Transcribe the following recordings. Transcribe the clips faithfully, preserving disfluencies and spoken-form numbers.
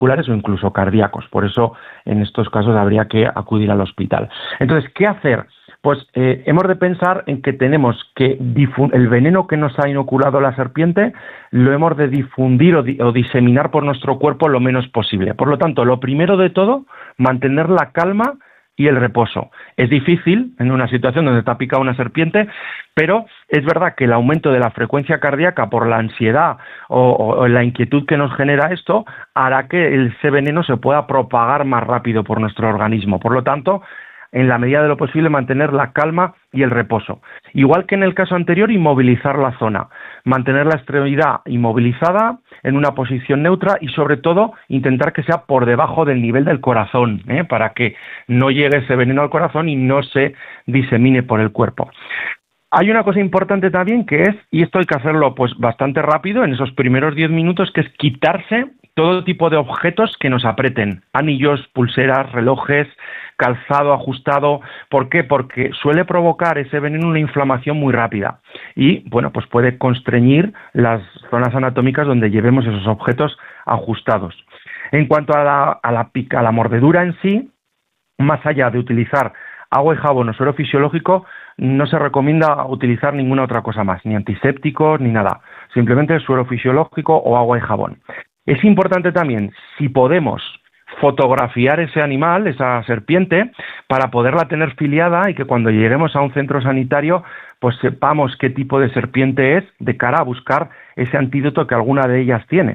cardiovasculares o incluso cardíacos. Por eso, en estos casos, habría que acudir al hospital. Entonces, ¿qué hacer? Pues eh, hemos de pensar en que tenemos que difundir el veneno que nos ha inoculado la serpiente, lo hemos de difundir o, di o diseminar por nuestro cuerpo lo menos posible. Por lo tanto, lo primero de todo, mantener la calma y el reposo. Es difícil en una situación donde te ha picado una serpiente, pero es verdad que el aumento de la frecuencia cardíaca por la ansiedad o, o la inquietud que nos genera esto hará que ese veneno se pueda propagar más rápido por nuestro organismo. Por lo tanto, en la medida de lo posible, mantener la calma y el reposo. Igual que en el caso anterior, inmovilizar la zona, mantener la extremidad inmovilizada en una posición neutra y, sobre todo, intentar que sea por debajo del nivel del corazón, ¿eh? para que no llegue ese veneno al corazón y no se disemine por el cuerpo. Hay una cosa importante también que es, y esto hay que hacerlo pues bastante rápido, en esos primeros diez minutos, que es quitarse todo tipo de objetos que nos aprieten, anillos, pulseras, relojes, calzado ajustado. ¿Por qué? Porque suele provocar ese veneno una inflamación muy rápida y, bueno, pues puede constreñir las zonas anatómicas donde llevemos esos objetos ajustados. En cuanto a la, a la, pica, a la mordedura en sí, más allá de utilizar agua y jabón o suero fisiológico, no se recomienda utilizar ninguna otra cosa más, ni antisépticos ni nada, simplemente el suero fisiológico o agua y jabón. Es importante también, si podemos, fotografiar ese animal, esa serpiente, para poderla tener filiada y que cuando lleguemos a un centro sanitario pues sepamos qué tipo de serpiente es, de cara a buscar ese antídoto que alguna de ellas tiene.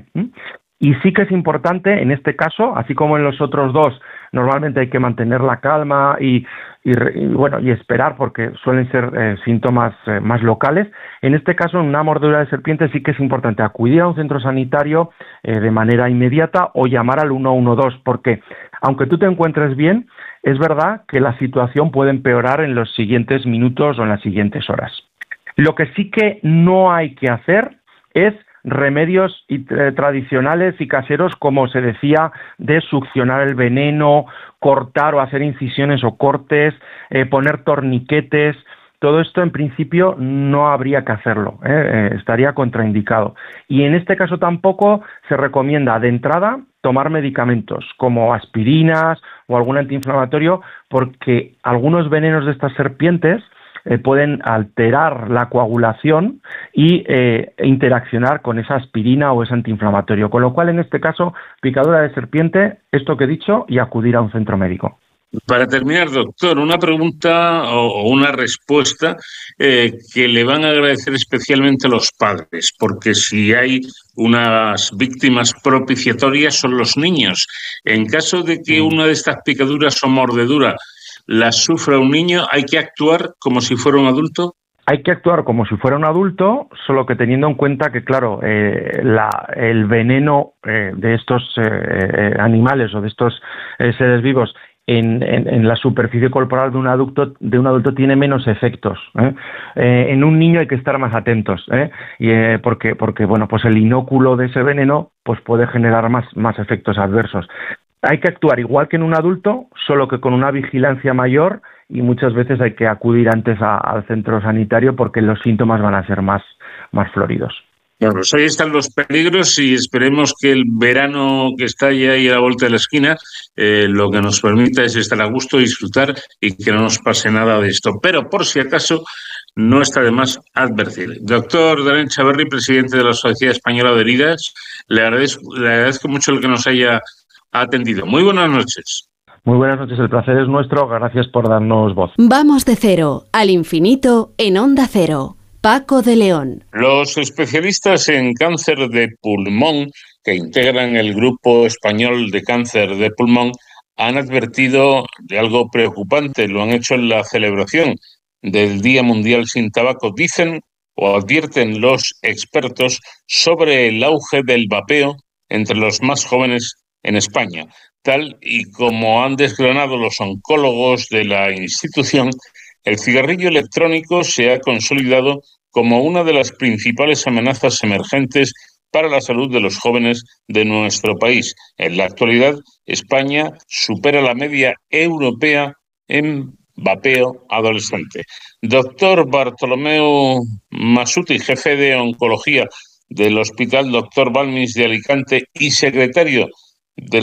Y sí que es importante, en este caso, así como en los otros dos, normalmente hay que mantener la calma y, y, y bueno, y esperar porque suelen ser eh, síntomas eh, más locales. En este caso, en una mordedura de serpiente sí que es importante acudir a un centro sanitario eh, de manera inmediata o llamar al uno uno dos, porque aunque tú te encuentres bien, es verdad que la situación puede empeorar en los siguientes minutos o en las siguientes horas. Lo que sí que no hay que hacer es remedios y, eh, tradicionales y caseros, como se decía, de succionar el veneno, cortar o hacer incisiones o cortes, eh, poner torniquetes. Todo esto en principio no habría que hacerlo, ¿eh? Eh, estaría contraindicado. Y en este caso tampoco se recomienda de entrada tomar medicamentos como aspirinas o algún antiinflamatorio, porque algunos venenos de estas serpientes Eh, pueden alterar la coagulación y eh, interaccionar con esa aspirina o ese antiinflamatorio. Con lo cual, en este caso, picadura de serpiente, esto que he dicho, y acudir a un centro médico. Para terminar, doctor, una pregunta o, o una respuesta eh, que le van a agradecer especialmente los padres, porque si hay unas víctimas propiciatorias son los niños. En caso de que una de estas picaduras o mordedura las sufra un niño, ¿hay que actuar como si fuera un adulto? Hay que actuar como si fuera un adulto, solo que teniendo en cuenta que, claro, eh, la, el veneno eh, de estos eh, animales o de estos eh, seres vivos en, en, en la superficie corporal de un adulto, de un adulto tiene menos efectos. ¿eh? Eh, en un niño hay que estar más atentos, ¿eh? y, eh, porque, porque bueno, pues el inóculo de ese veneno pues puede generar más, más efectos adversos. Hay que actuar igual que en un adulto, solo que con una vigilancia mayor, y muchas veces hay que acudir antes a, al centro sanitario porque los síntomas van a ser más, más floridos. Bueno, pues ahí están los peligros y esperemos que el verano que está ya ahí a la vuelta de la esquina eh, lo que nos permita es estar a gusto, disfrutar y que no nos pase nada de esto. Pero por si acaso no está de más advertir. Doctor Daniel Chaverri, presidente de la Sociedad Española de Heridas, le agradezco, le agradezco mucho el que nos haya atendido. Muy buenas noches. Muy buenas noches, el placer es nuestro, gracias por darnos voz. Vamos de cero al infinito en Onda Cero. Paco de León. Los especialistas en cáncer de pulmón que integran el Grupo Español de Cáncer de Pulmón han advertido de algo preocupante, lo han hecho en la celebración del Día Mundial sin Tabaco. Dicen o advierten los expertos sobre el auge del vapeo entre los más jóvenes en España. Tal y como han desgranado los oncólogos de la institución, el cigarrillo electrónico se ha consolidado como una de las principales amenazas emergentes para la salud de los jóvenes de nuestro país. En la actualidad, España supera la media europea en vapeo adolescente. Doctor Bartolomeu Masuti, jefe de oncología del Hospital Doctor Balmis de Alicante y secretario de